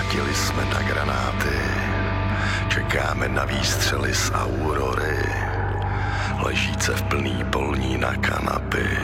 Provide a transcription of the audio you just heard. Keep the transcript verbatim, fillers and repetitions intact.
Zaplatili jsme na granáty, čekáme na výstřely z Aurory, ležíce v plný polní na kanapy.